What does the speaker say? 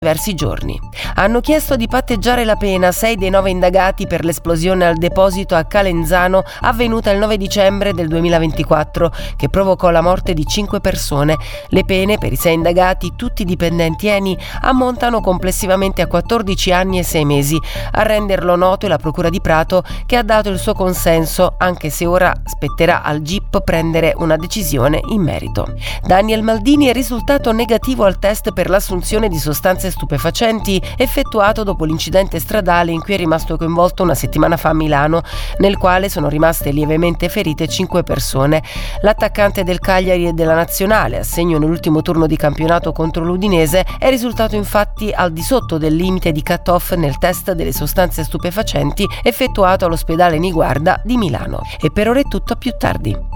diversi giorni. Hanno chiesto di patteggiare la pena 6 dei 9 indagati per l'esplosione al deposito a Calenzano avvenuta il 9 dicembre del 2024, che provocò la morte di 5 persone. Le pene per i 6 indagati, tutti dipendenti ENI, ammontano complessivamente a 14 anni e 6 mesi. A renderlo noto è la Procura di Prato, che ha dato il suo consenso, anche se ora spetterà al GIP prendere una decisione in merito. Daniel Maldini è risultato negativo al test per l'assunzione di sostanze stupefacenti effettuato dopo l'incidente stradale in cui è rimasto coinvolto una settimana fa a Milano, nel quale sono rimaste lievemente ferite 5 persone. L'attaccante del Cagliari e della Nazionale, a segno nell'ultimo turno di campionato contro l'Udinese, è risultato infatti al di sotto del limite di cut-off nel test delle sostanze stupefacenti effettuato all'ospedale Niguarda di Milano. E per ora è tutto, a più tardi.